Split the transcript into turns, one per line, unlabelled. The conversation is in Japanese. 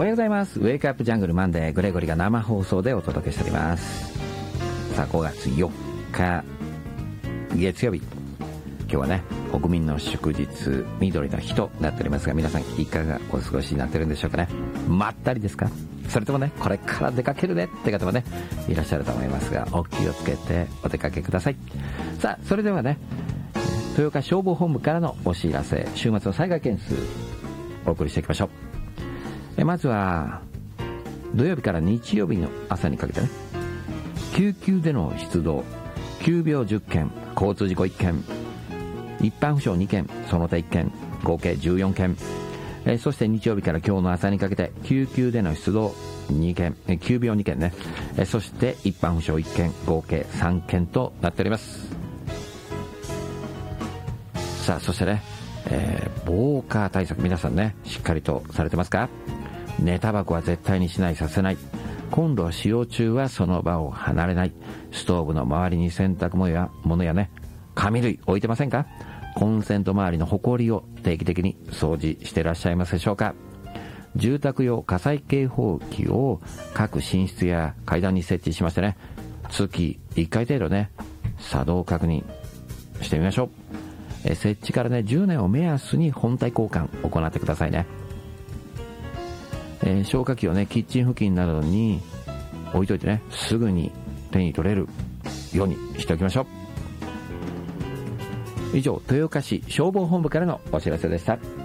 おはようございます。ウェイクアップジャングルマンデー、グレゴリが生放送でお届けしております。さあ、5月4日月曜日、今日はね、国民の祝日、緑の日となっておりますが、皆さんいかがお過ごしになってるんでしょうかね。まったりですか？それともね、これから出かけるねって方もね、いらっしゃると思いますが、お気をつけてお出かけください。さあ、それではね、豊岡消防本部からのお知らせ、週末の災害件数お送りしていきましょう。まずは土曜日から日曜日の朝にかけてね、救急での出動急病10件、交通事故1件、一般負傷2件、その他1件、合計14件。そして日曜日から今日の朝にかけて救急での出動2件、急病2件ね、そして一般負傷1件、合計3件となっております。さあ、そしてね、防火対策皆さんね、しっかりとされてますか？寝タバコは絶対にしない、させない。コンロ使用中はその場を離れない。ストーブの周りに洗濯物やね、紙類置いてませんか？コンセント周りのホコリを定期的に掃除してらっしゃいますでしょうか？住宅用火災警報器を各寝室や階段に設置しましてね、月1回程度ね、作動確認してみましょう。設置からね、10年を目安に本体交換を行ってくださいね。消火器をね、キッチン付近などに置いといてね、すぐに手に取れるようにしておきましょう。以上、豊岡市消防本部からのお知らせでした。